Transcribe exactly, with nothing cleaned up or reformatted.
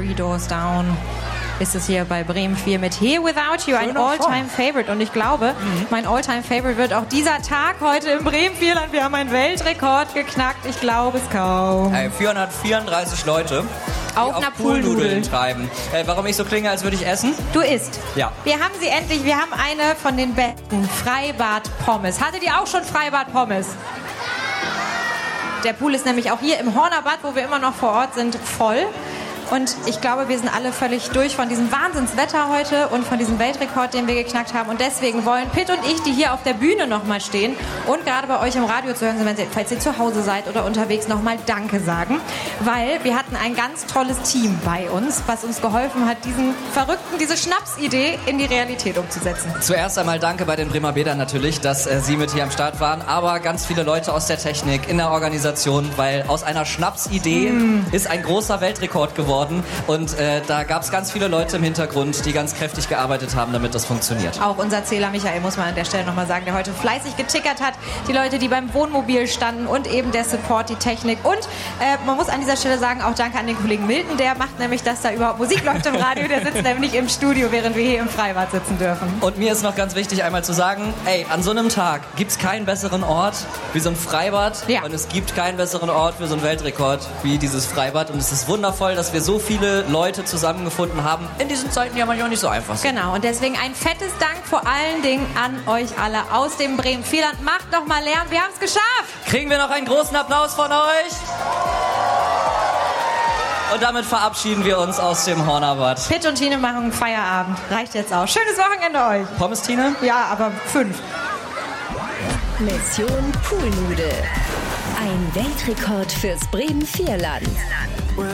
Three Doors Down ist es hier bei Bremen vier mit Here Without You, ein All-Time-Favorite. Und ich glaube, mhm. mein All-Time-Favorite wird auch dieser Tag heute im Bremen Vierland. Wir haben einen Weltrekord geknackt. Ich glaube es kaum. Hey, vierhundertvierunddreißig Leute, die auf, auf einer Poolnudeln treiben. Äh, warum ich so klinge, als würde ich essen? Du isst. Ja. Wir haben sie endlich. Wir haben eine von den besten Freibad-Pommes. Hattet ihr auch schon Freibad-Pommes? Der Pool ist nämlich auch hier im Hornerbad, wo wir immer noch vor Ort sind, voll. Und ich glaube, wir sind alle völlig durch von diesem Wahnsinnswetter heute und von diesem Weltrekord, den wir geknackt haben. Und deswegen wollen Pitt und ich, die hier auf der Bühne nochmal stehen und gerade bei euch im Radio zu hören sind, wenn Sie, falls ihr zu Hause seid oder unterwegs, nochmal Danke sagen. Weil wir hatten ein ganz tolles Team bei uns, was uns geholfen hat, diesen verrückten, diese Schnapsidee in die Realität umzusetzen. Zuerst einmal Danke bei den Bremer Bädern natürlich, dass äh, Sie mit hier am Start waren. Aber ganz viele Leute aus der Technik, in der Organisation, weil aus einer Schnapsidee mm. ist ein großer Weltrekord geworden. Und äh, da gab es ganz viele Leute im Hintergrund, die ganz kräftig gearbeitet haben, damit das funktioniert. Auch unser Zähler Michael, muss man an der Stelle nochmal sagen, der heute fleißig getickert hat. Die Leute, die beim Wohnmobil standen und eben der Support, die Technik. Und äh, man muss an dieser Stelle sagen, auch danke an den Kollegen Milton, der macht nämlich, dass da überhaupt Musik läuft im Radio. Der sitzt nämlich im Studio, während wir hier im Freibad sitzen dürfen. Und mir ist noch ganz wichtig, einmal zu sagen, ey, an so einem Tag gibt es keinen besseren Ort wie so ein Freibad. Ja. Und es gibt keinen besseren Ort für so einen Weltrekord wie dieses Freibad. Und es ist wundervoll, dass wir so viele Leute zusammengefunden haben. In diesen Zeiten, die ja manchmal nicht so einfach sind. Genau, und deswegen ein fettes Dank vor allen Dingen an euch alle aus dem Bremen Vierland. Macht noch mal Lärm, wir haben es geschafft! Kriegen wir noch einen großen Applaus von euch? Und damit verabschieden wir uns aus dem Hornerbad. Pitt und Tine machen Feierabend. Reicht jetzt auch. Schönes Wochenende euch. Pommes, Tine? Ja, aber fünf. Mission Poolnudel. Ein Weltrekord fürs Bremen Vierland.